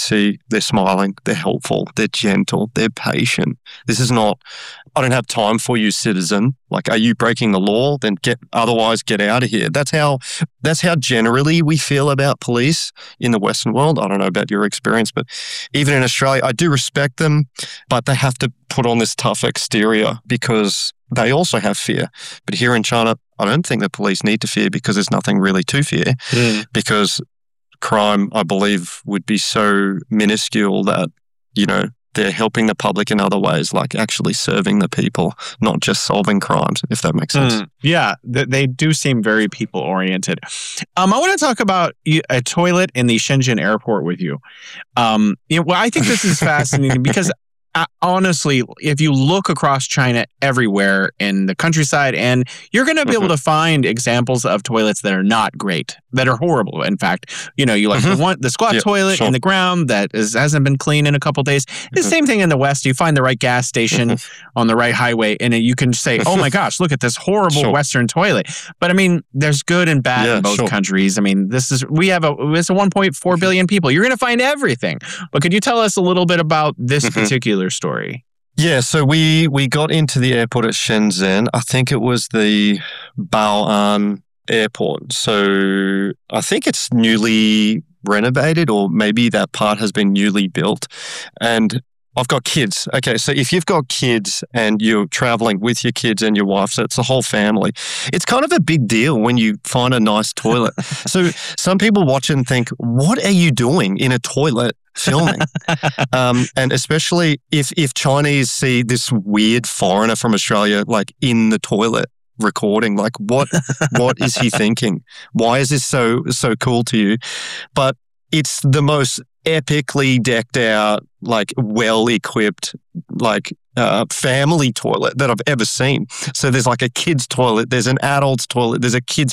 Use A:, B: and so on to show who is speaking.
A: see they're smiling, they're helpful, they're gentle, they're patient. This is not, I don't have time for you, citizen. Like, are you breaking the law? Then otherwise get out of here. That's how generally we feel about police in the Western world. I don't know about your experience, but even in Australia, I do respect them, but they have to put on this tough exterior because they also have fear. But here in China, I don't think the police need to fear because there's nothing really to fear because crime, I believe, would be so minuscule that, they're helping the public in other ways, like actually serving the people, not just solving crimes, if that makes sense.
B: Yeah, they do seem very people-oriented. I want to talk about a toilet in the Shenzhen airport with you. I think this is fascinating because honestly, if you look across China everywhere in the countryside, and you're going to be able to find examples of toilets that are not great, that are horrible. In fact, you like the squat toilet in the ground that hasn't been cleaned in a couple of days. The same thing in the West. You find the right gas station on the right highway, and you can say, "Oh my gosh, look at this horrible Western toilet." But I mean, there's good and bad in both countries. I mean, it's 1.4 billion people. You're going to find everything. But could you tell us a little bit about this particular story?
A: Yeah, so we got into the airport at Shenzhen. I think it was the Bao'an airport. So I think it's newly renovated, or maybe that part has been newly built. And I've got kids. Okay, so if you've got kids and you're traveling with your kids and your wife, so it's the whole family, it's kind of a big deal when you find a nice toilet. So some people watch and think, what are you doing in a toilet filming? And especially if Chinese see this weird foreigner from Australia, like in the toilet recording, like what is he thinking? Why is this so cool to you? But it's the most epically decked out, like well-equipped, like family toilet that I've ever seen. So there's like a kid's toilet, there's an adult's toilet, there's a kid's